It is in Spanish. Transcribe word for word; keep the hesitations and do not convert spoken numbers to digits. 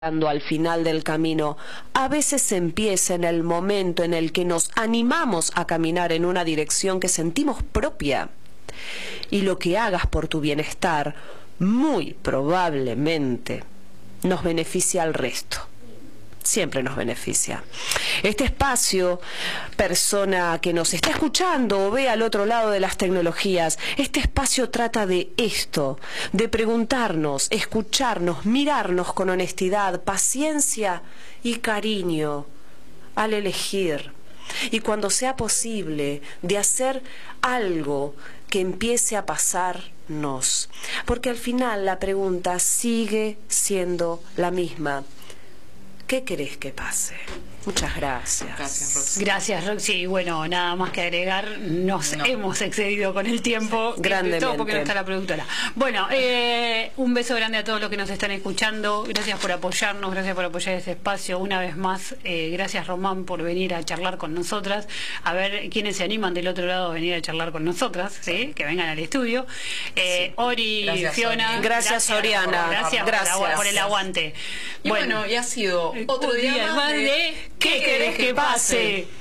al final del camino. A veces empieza en el momento en el que nos animamos a caminar en una dirección que sentimos propia. Y lo que hagas por tu bienestar, muy probablemente, nos beneficia al resto. Siempre nos beneficia. Este espacio, persona que nos está escuchando o ve al otro lado de las tecnologías, este espacio trata de esto, de preguntarnos, escucharnos, mirarnos con honestidad, paciencia y cariño al elegir. Y cuando sea posible, de hacer algo que empiece a pasarnos. Porque al final la pregunta sigue siendo la misma. ¿Qué querés que pase? Muchas gracias. Gracias, Roxy. Gracias, Roxy. Bueno, nada más que agregar, nos No. hemos excedido con el tiempo. Grandemente. Todo porque no está la productora. Bueno, eh, un beso grande a todos los que nos están escuchando. Gracias por apoyarnos, gracias por apoyar este espacio. Una vez más, eh, gracias, Román, por venir a charlar con nosotras. A ver quiénes se animan del otro lado a venir a charlar con nosotras, ¿sí? Que vengan al estudio. Eh, sí. Ori, Gracias, Fiona. Ori. Gracias, Oriana. Gracias, Gracias. Por, el, por el aguante. Y bueno, bueno, y ha sido otro un día, día más de... de ¿Qué querés que pase?